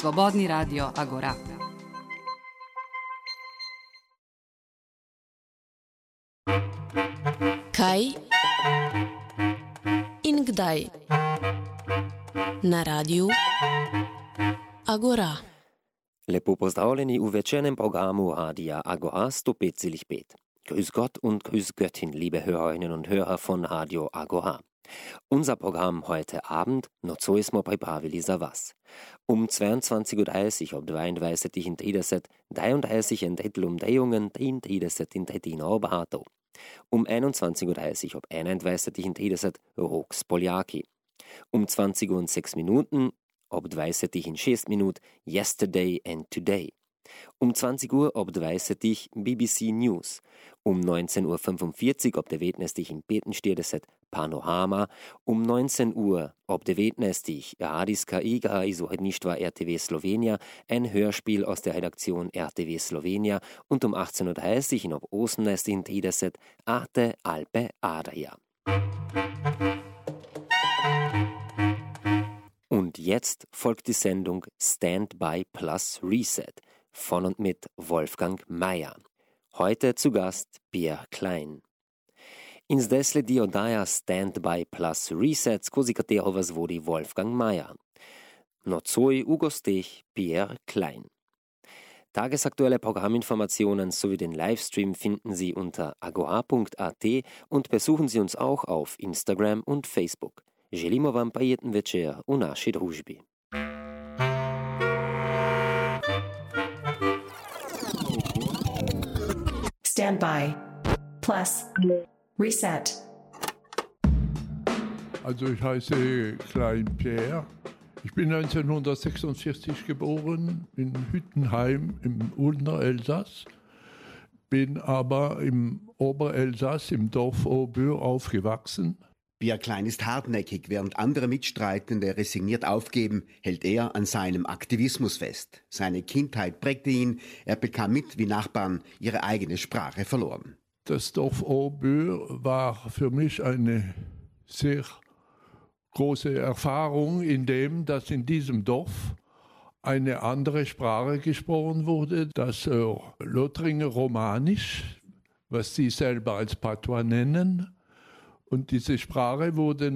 Slobodni radio Agora. Kaj in kdaj na radiju Agora. Lepo pozdravljeni v večernem programu Radia Agora 105,5. Grüß Gott und Grüß Göttin, liebe Hörerinnen und Hörer von Radio Agora. Unser Programm heute Abend, no co smo pripravili za vas. 22:30 ob 22:30 in titulum Dejungen 33 in tretino Obato. 21:30 ob 21:30 Rox Poljaki. 20:06 ob 20:06 Yesterday and Today. 20 ob 20 BBC News. 19:45 ob 19:45 Panorama. 19 ob 19 Radijska igra iz uredništva RTV Slovenija, ein Hörspiel aus der Redaktion RTV Slovenija und 18:30 ob 18:30 Arte Alpe Adria. Und jetzt folgt die Sendung Standby plus Reset von und mit Wolfgang Meier. Heute zu Gast Pierre Klein. In zdesle di oddaja Standby plus Reset, skozi katero vas vodi Wolfgang Meier. Nocoj v gosteh Pierre Klein. Tagesaktuelle Programminformationen sowie den Livestream finden Sie unter agora.at und besuchen Sie uns auch auf Instagram und Facebook. Želimo vam prijeten večer v naši družbi. Standby plus Reset. Also ich heiße Klein Pierre. Ich bin 1946 geboren in Hüttenheim im Ulmer Elsass, bin aber im Oberelsass im Dorf Aubure aufgewachsen. Pierre Klein ist hartnäckig, während andere Mitstreitende resigniert aufgeben, hält er an seinem Aktivismus fest. Seine Kindheit prägte ihn, er bekam mit, wie Nachbarn ihre eigene Sprache verloren. Das Dorf Aubure war für mich eine sehr große Erfahrung, dass in diesem Dorf eine andere Sprache gesprochen wurde, das Lothringer Romanisch, was sie selber als Patois nennen. Und diese Sprache wurde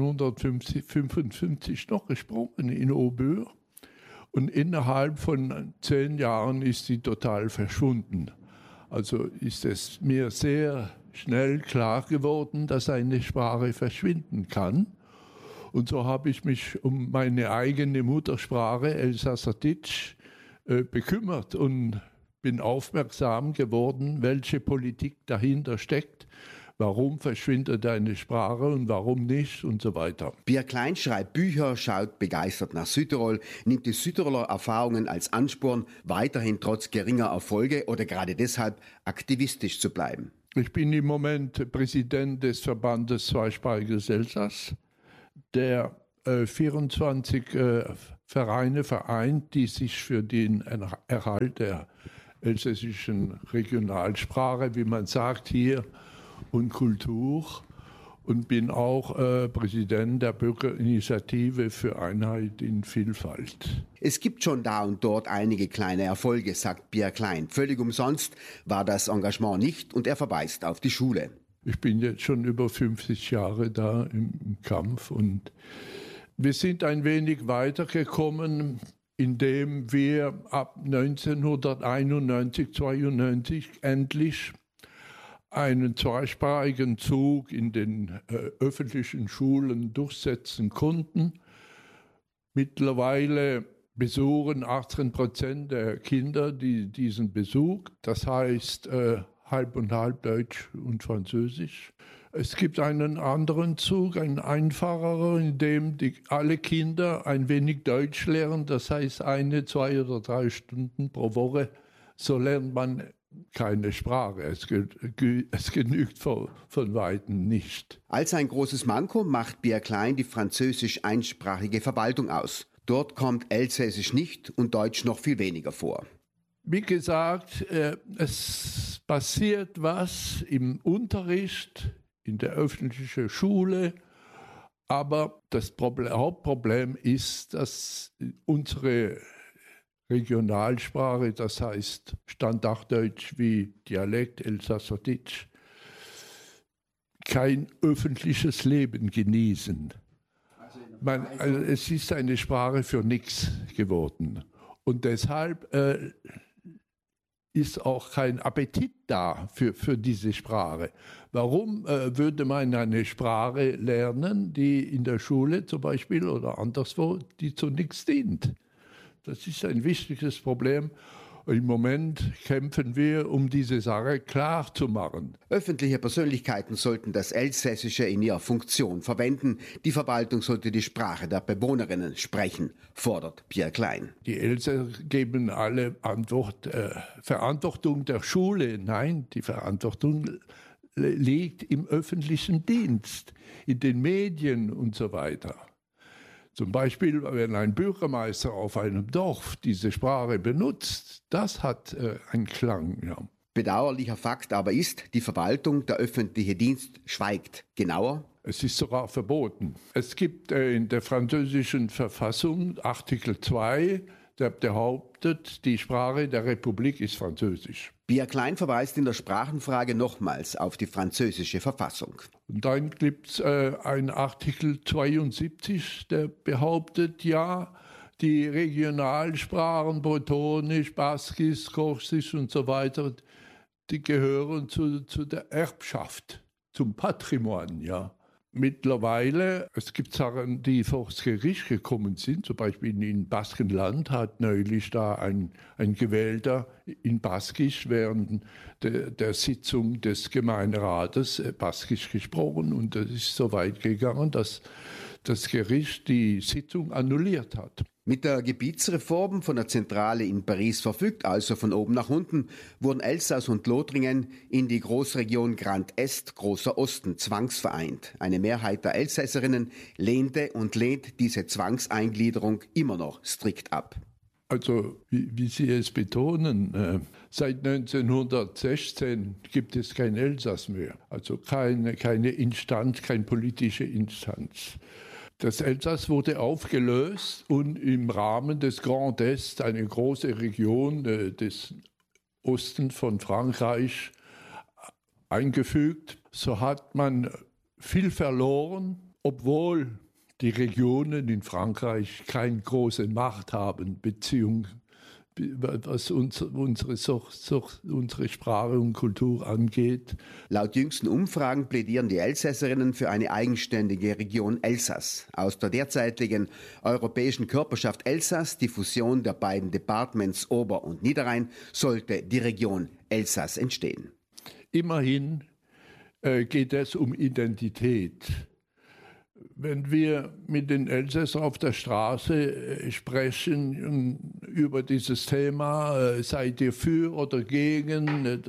1955 noch gesprochen in Aubure. Und innerhalb von 10 Jahren ist sie total verschwunden. Also ist es mir sehr schnell klar geworden, dass eine Sprache verschwinden kann. Und so habe ich mich um meine eigene Muttersprache, Elsasserditsch, bekümmert und bin aufmerksam geworden, welche Politik dahinter steckt. Warum verschwindet eine Sprache und warum nicht und so weiter. Pierre Klein schreibt Bücher, schaut begeistert nach Südtirol, nimmt die Südtiroler Erfahrungen als Ansporn, weiterhin trotz geringer Erfolge oder gerade deshalb aktivistisch zu bleiben. Ich bin im Moment Präsident des Verbandes Zweisprachiges Elsass, der 24 Vereine vereint, die sich für den Erhalt der elsässischen Regionalsprache, wie man sagt, hier und Kultur, und bin auch Präsident der Bürgerinitiative für Einheit in Vielfalt. Es gibt schon da und dort einige kleine Erfolge, sagt Pierre Klein. Völlig umsonst war das Engagement nicht und er verweist auf die Schule. Ich bin jetzt schon über 50 Jahre da im Kampf und wir sind ein wenig weitergekommen, indem wir ab 1991, 92 endlich einen zweisprachigen Zug in den öffentlichen Schulen durchsetzen konnten. Mittlerweile besuchen 18% der Kinder diesen Besuch, das heißt halb und halb Deutsch und Französisch. Es gibt einen anderen Zug, einen einfacheren, in dem alle Kinder ein wenig Deutsch lernen, das heißt 1, 2 oder 3 Stunden pro Woche, so lernt man keine Sprache. Es genügt von Weitem nicht. Als ein großes Manko macht Pierre Klein die französisch einsprachige Verwaltung aus. Dort kommt Elsässisch nicht und Deutsch noch viel weniger vor. Wie gesagt, es passiert was im Unterricht, in der öffentlichen Schule, aber das Hauptproblem ist, dass unsere Regionalsprache, das heißt Standarddeutsch wie Dialekt, Elsasserditsch, kein öffentliches Leben genießen. Also es ist eine Sprache für nichts geworden. Und deshalb ist auch kein Appetit da für diese Sprache. Warum würde man eine Sprache lernen, die in der Schule zum Beispiel oder anderswo, die zu nichts dient? Das ist ein wichtiges Problem. Im Moment kämpfen wir, um diese Sache klar zu machen. Öffentliche Persönlichkeiten sollten das Elsässische in ihrer Funktion verwenden. Die Verwaltung sollte die Sprache der Bewohnerinnen sprechen, fordert Pierre Klein. Die Elsässer geben alle Verantwortung der Schule. Nein, die Verantwortung liegt im öffentlichen Dienst, in den Medien und so weiter. Zum Beispiel, wenn ein Bürgermeister auf einem Dorf diese Sprache benutzt, das hat einen Klang. Ja. Bedauerlicher Fakt aber ist, die Verwaltung, der öffentliche Dienst schweigt. Genauer: Es ist sogar verboten. Es gibt in der französischen Verfassung Artikel 2, der behauptet, die Sprache der Republik ist Französisch. Pierre Klein verweist in der Sprachenfrage nochmals auf die französische Verfassung. Und dann gibt es einen Artikel 72, der behauptet, ja, die Regionalsprachen, Bretonisch, Baskisch, Korsisch und so weiter, die gehören zu der Erbschaft, zum Patrimoine, ja. Mittlerweile, es gibt Sachen, die vor das Gericht gekommen sind, zum Beispiel in Baskenland hat neulich da ein Gewählter in Baskisch während der Sitzung des Gemeinderates Baskisch gesprochen und das ist so weit gegangen, dass das Gericht die Sitzung annulliert hat. Mit der Gebietsreform von der Zentrale in Paris verfügt, also von oben nach unten, wurden Elsass und Lothringen in die Großregion Grand Est, Großer Osten, zwangsvereint. Eine Mehrheit der Elsässerinnen lehnte und lehnt diese Zwangseingliederung immer noch strikt ab. Also, wie Sie es betonen, seit 1916 gibt es kein Elsass mehr. Also keine Instanz, keine politische Instanz. Das Elsass wurde aufgelöst und im Rahmen des Grand Est, eine große Region des Ostens von Frankreich, eingefügt. So hat man viel verloren, obwohl die Regionen in Frankreich keine große Macht haben, was unsere Sprache und Kultur angeht. Laut jüngsten Umfragen plädieren die Elsässerinnen für eine eigenständige Region Elsass. Aus der derzeitigen europäischen Körperschaft Elsass, die Fusion der beiden Departements Ober- und Niederrhein, sollte die Region Elsass entstehen. Immerhin geht es um Identität. Wenn wir mit den Elsässern auf der Straße sprechen über dieses Thema, seid ihr für oder gegen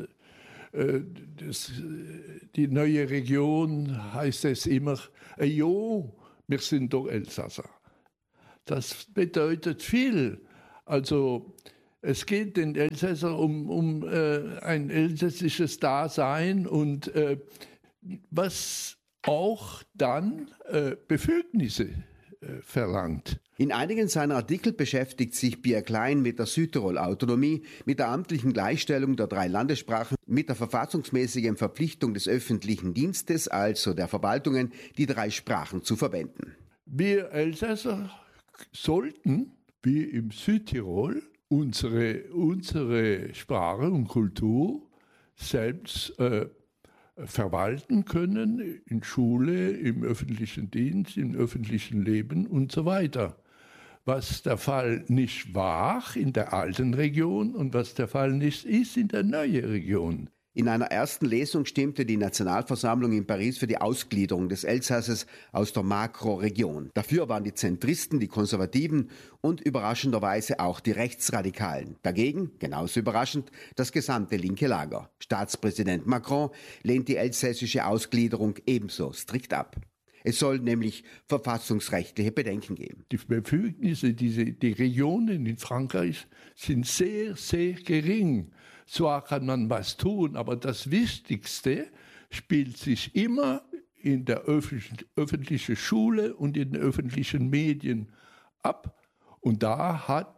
die neue Region, heißt es immer, jo, wir sind doch Elsasser. Das bedeutet viel. Also es geht den Elsässern um ein elsässisches Dasein und was auch dann Befugnisse verlangt. In einigen seiner Artikel beschäftigt sich Pierre Klein mit der Südtirol-Autonomie, mit der amtlichen Gleichstellung der 3 Landessprachen, mit der verfassungsmäßigen Verpflichtung des öffentlichen Dienstes, also der Verwaltungen, die 3 Sprachen zu verwenden. Wir Elsässer sollten, wie im Südtirol, unsere Sprache und Kultur selbst verwalten können, in Schule, im öffentlichen Dienst, im öffentlichen Leben und so weiter. Was der Fall nicht war in der alten Region und was der Fall nicht ist in der neuen Region. In einer ersten Lesung stimmte die Nationalversammlung in Paris für die Ausgliederung des Elsasses aus der Makroregion. Dafür waren die Zentristen, die Konservativen und überraschenderweise auch die Rechtsradikalen. Dagegen, genauso überraschend, das gesamte linke Lager. Staatspräsident Macron lehnt die elsässische Ausgliederung ebenso strikt ab. Es soll nämlich verfassungsrechtliche Bedenken geben. Die Befugnisse, die Regionen in Frankreich sind sehr, sehr gering. Zwar kann man was tun, aber das Wichtigste spielt sich immer in der öffentlichen Schule und in den öffentlichen Medien ab. Und da hat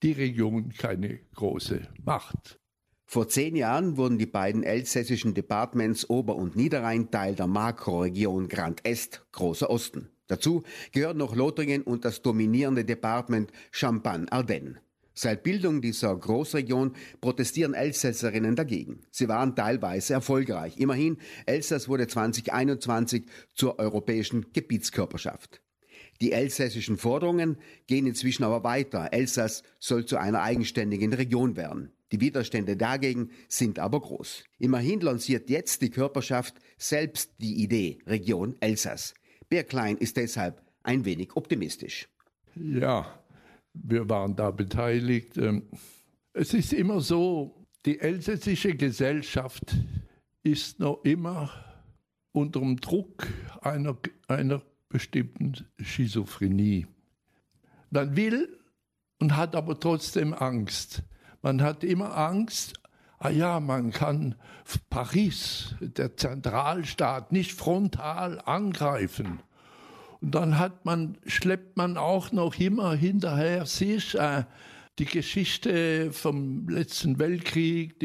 die Region keine große Macht. Vor 10 Jahren wurden die beiden elsässischen Departements Ober- und Niederrhein Teil der Makroregion Grand Est, Großer Osten. Dazu gehört noch Lothringen und das dominierende Departement Champagne-Ardenne. Seit Bildung dieser Großregion protestieren Elsässerinnen dagegen. Sie waren teilweise erfolgreich. Immerhin, Elsass wurde 2021 zur europäischen Gebietskörperschaft. Die elsässischen Forderungen gehen inzwischen aber weiter. Elsass soll zu einer eigenständigen Region werden. Die Widerstände dagegen sind aber groß. Immerhin lanciert jetzt die Körperschaft selbst die Idee Region Elsass. Beer Klein ist deshalb ein wenig optimistisch. Ja, wir waren da beteiligt. Es ist immer so, die elsässische Gesellschaft ist noch immer unter dem Druck einer bestimmten Schizophrenie. Man will und hat aber trotzdem Angst. Man hat immer Angst, man kann Paris, der Zentralstaat, nicht frontal angreifen. Und dann schleppt man auch noch immer hinterher sich die Geschichte vom letzten Weltkrieg,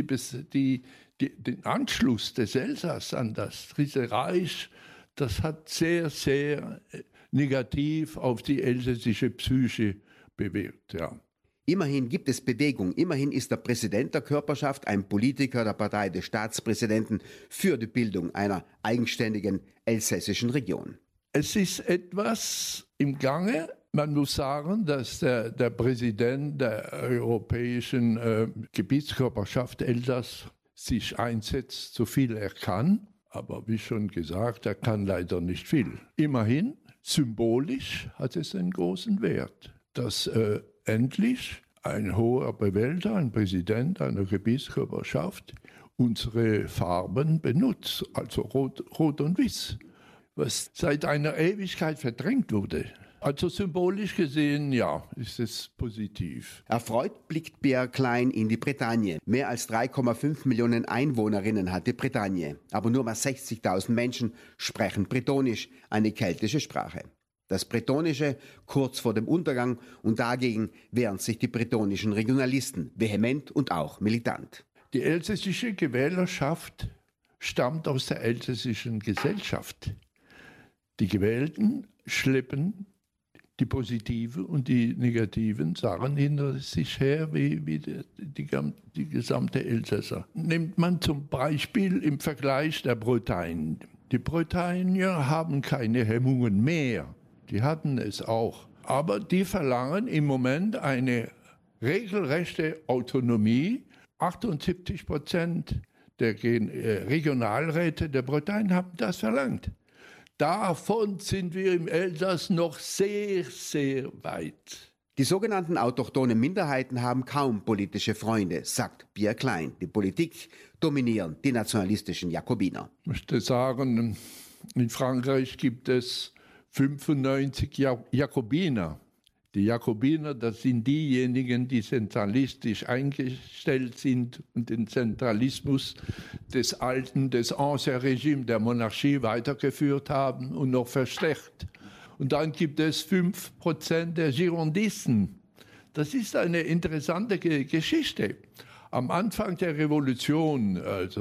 den Anschluss des Elsass an das Dritte Reich. Das hat sehr, sehr negativ auf die elsässische Psyche bewirkt, ja. Immerhin gibt es Bewegung. Immerhin ist der Präsident der Körperschaft ein Politiker der Partei des Staatspräsidenten für die Bildung einer eigenständigen elsässischen Region. Es ist etwas im Gange. Man muss sagen, dass der Präsident der europäischen Gebietskörperschaft Elsass sich einsetzt, so viel er kann. Aber wie schon gesagt, er kann leider nicht viel. Immerhin, symbolisch hat es einen großen Wert, dass endlich ein hoher Bewählter, ein Präsident einer Gebietskörperschaft unsere Farben benutzt, also Rot und Weiß, was seit einer Ewigkeit verdrängt wurde. Also symbolisch gesehen, ja, ist es positiv. Erfreut blickt Beer Klein in die Bretagne. Mehr als 3,5 Millionen Einwohnerinnen hat die Bretagne. Aber nur mal 60.000 Menschen sprechen Bretonisch, eine keltische Sprache. Das Bretonische kurz vor dem Untergang und dagegen wehren sich die bretonischen Regionalisten, vehement und auch militant. Die elsässische Gewählerschaft stammt aus der elsässischen Gesellschaft. Die Gewählten schleppen die positiven und die negativen Sachen hinter sich her, wie die gesamte Elsässer. Nimmt man zum Beispiel im Vergleich der Bretagne. Die Bretagne haben keine Hemmungen mehr. Die hatten es auch. Aber die verlangen im Moment eine regelrechte Autonomie. 78% der Regionalräte der Bretagne haben das verlangt. Davon sind wir im Elsass noch sehr, sehr weit. Die sogenannten autochthonen Minderheiten haben kaum politische Freunde, sagt Beer Klein. Die Politik dominieren die nationalistischen Jakobiner. Ich möchte sagen, in Frankreich gibt es 95 Jakobiner. Die Jakobiner, das sind diejenigen, die zentralistisch eingestellt sind und den Zentralismus des Ancien Regime der Monarchie weitergeführt haben und noch verstärkt. Und dann gibt es 5% der Girondisten. Das ist eine interessante Geschichte. Am Anfang der Revolution, also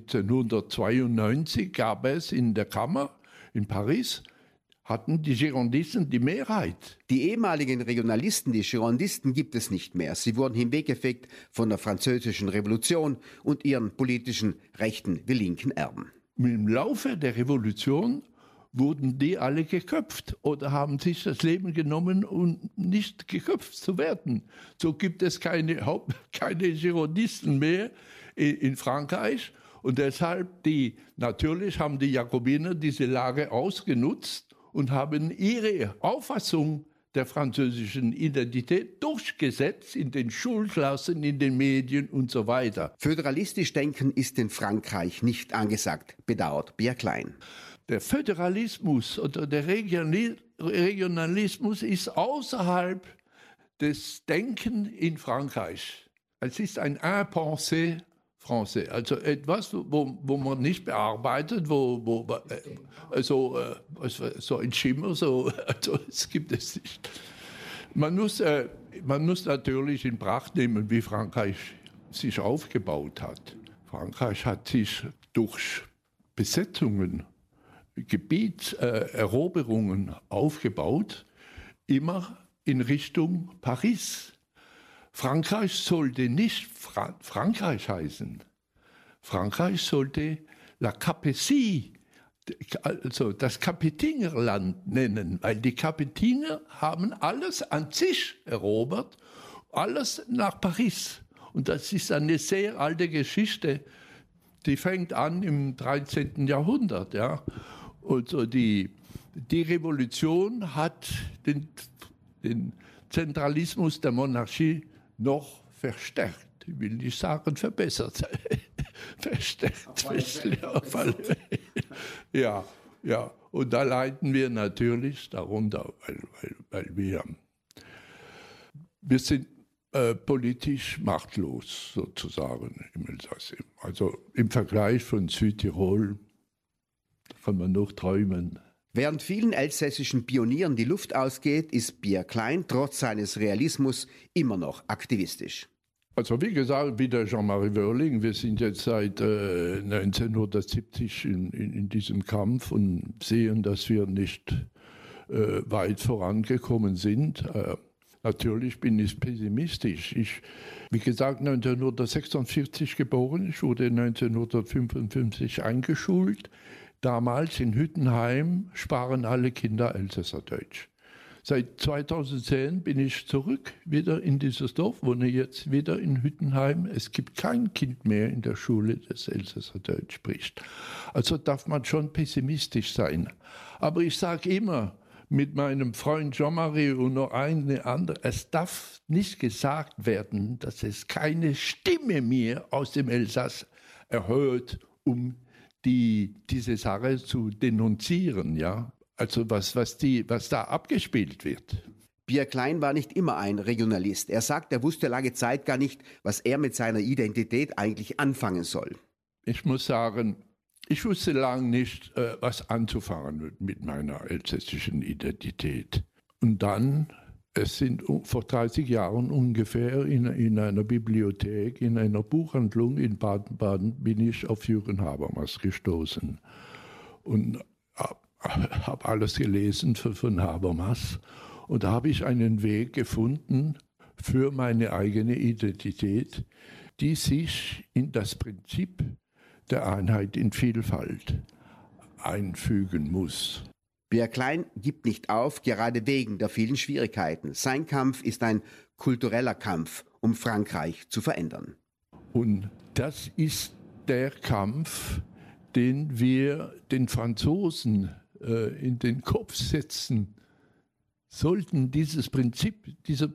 1792, gab es in der Kammer in Paris, hatten die Girondisten die Mehrheit. Die ehemaligen Regionalisten, die Girondisten, gibt es nicht mehr. Sie wurden hinweggefegt von der Französischen Revolution und ihren politischen rechten wie linken Erben. Im Laufe der Revolution wurden die alle geköpft oder haben sich das Leben genommen, um nicht geköpft zu werden. So gibt es keine Girondisten mehr in Frankreich. Und deshalb natürlich haben die Jakobiner diese Lage ausgenutzt und haben ihre Auffassung der französischen Identität durchgesetzt in den Schulklassen, in den Medien und so weiter. Föderalistisch denken ist in Frankreich nicht angesagt, bedauert Beer Klein. Der Föderalismus oder der Regionalismus ist außerhalb des Denkens in Frankreich. Es ist ein Impensé français, also etwas, wo man nicht bearbeitet, so ein Schimmer, also es gibt es nicht. Man muss Man muss natürlich in Betracht nehmen, wie Frankreich sich aufgebaut hat. Frankreich hat sich durch Besetzungen, Gebietseroberungen aufgebaut, immer in Richtung Paris. Frankreich sollte nicht Frankreich heißen. Frankreich sollte La Capétie, also das Kapetingerland nennen, weil die Kapetinger haben alles an sich erobert, alles nach Paris. Und das ist eine sehr alte Geschichte, die fängt an im 13. Jahrhundert. Ja. Also die Revolution hat den Zentralismus der Monarchie noch verstärkt. Ich will nicht sagen verbessert. Verstärkt. Auf alle Fälle. Ja. Und da leiden wir natürlich darunter, weil wir sind politisch machtlos sozusagen im Elsass. Also im Vergleich von Südtirol kann man noch träumen. Während vielen elsässischen Pionieren die Luft ausgeht, ist Pierre Klein trotz seines Realismus immer noch aktivistisch. Also wie gesagt, wie der Jean-Marie Wörling, wir sind jetzt seit 1970 in diesem Kampf und sehen, dass wir nicht weit vorangekommen sind. Natürlich bin ich pessimistisch. Wie gesagt, 1946 geboren, ich wurde 1955 eingeschult. Damals in Hüttenheim sprachen alle Kinder Elsässerdeutsch. Seit 2010 bin ich zurück wieder in dieses Dorf, wohne jetzt wieder in Hüttenheim. Es gibt kein Kind mehr in der Schule, das Elsässerdeutsch spricht. Also darf man schon pessimistisch sein. Aber ich sage immer mit meinem Freund Jean-Marie und noch eine andere, es darf nicht gesagt werden, dass es keine Stimme mehr aus dem Elsass erhört, um diese Sache zu denunzieren, ja. Also was da abgespielt wird. Pierre Klein war nicht immer ein Regionalist. Er sagt, er wusste lange Zeit gar nicht, was er mit seiner Identität eigentlich anfangen soll. Ich muss sagen, ich wusste lange nicht, was anzufangen mit meiner elsässischen Identität. Und dann, es sind vor 30 Jahren ungefähr in einer Bibliothek, in einer Buchhandlung in Baden-Baden, bin ich auf Jürgen Habermas gestoßen und habe alles gelesen von Habermas. Und da habe ich einen Weg gefunden für meine eigene Identität, die sich in das Prinzip der Einheit in Vielfalt einfügen muss. Pierre Klein gibt nicht auf, gerade wegen der vielen Schwierigkeiten. Sein Kampf ist ein kultureller Kampf, um Frankreich zu verändern. Und das ist der Kampf, den wir den Franzosen in den Kopf setzen sollten. Dieses Prinzip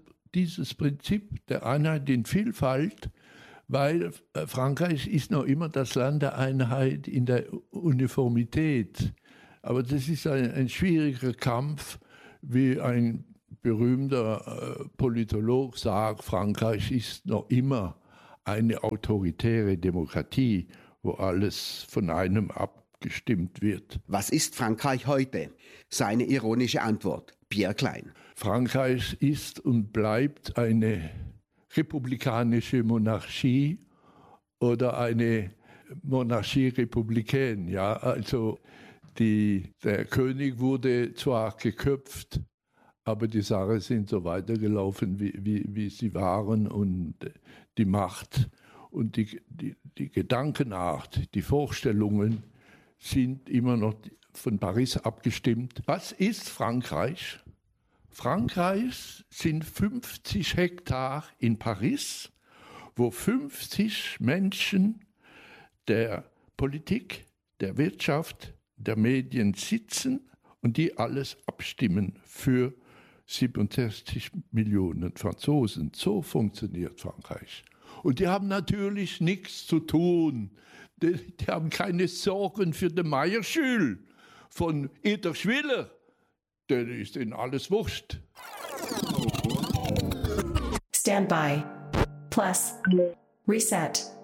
der Einheit in Vielfalt, weil Frankreich ist noch immer das Land der Einheit in der Uniformität. Aber das ist ein schwieriger Kampf, wie ein berühmter Politolog sagt, Frankreich ist noch immer eine autoritäre Demokratie, wo alles von einem abgestimmt wird. Was ist Frankreich heute? Seine ironische Antwort, Pierre Klein. Frankreich ist und bleibt eine republikanische Monarchie oder eine Monarchie républicaine. Ja, also der König wurde zwar geköpft, aber die Sachen sind so weitergelaufen, wie sie waren, und die Macht und die Gedankenart, die Vorstellungen sind immer noch von Paris abgestimmt. Was ist Frankreich? Frankreich sind 50 Hektar in Paris, wo 50 Menschen der Politik, der Wirtschaft, der Medien sitzen und die alles abstimmen für 67 Millionen Franzosen. So funktioniert Frankreich. Und die haben natürlich nichts zu tun. Die haben keine Sorgen für den Meierschül von Eder Schwiller. Der ist ihnen alles wurscht. Standby. Plus. Reset.